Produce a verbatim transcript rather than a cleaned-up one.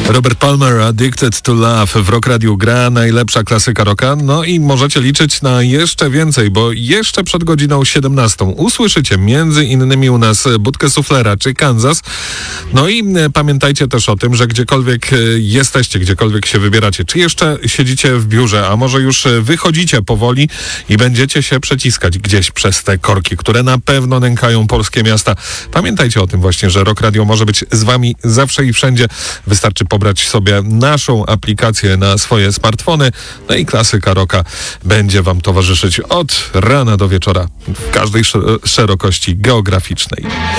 Robert Palmer, Addicted to Love. W Rock Radiu gra najlepsza klasyka rocka. No i możecie liczyć na jeszcze więcej, bo jeszcze przed godziną siedemnastą usłyszycie między innymi u nas Budkę Suflera czy Kansas. No i pamiętajcie też o tym, że gdziekolwiek jesteście, gdziekolwiek się wybieracie, czy jeszcze siedzicie w biurze, a może już wychodzicie powoli i będziecie się przeciskać gdzieś przez te korki, które na pewno nękają polskie miasta. Pamiętajcie o tym właśnie, że Rock Radio może być z wami zawsze i wszędzie. Wystarczy pobrać sobie naszą aplikację na swoje smartfony, no i klasyka rocka będzie wam towarzyszyć od rana do wieczora w każdej szerokości geograficznej.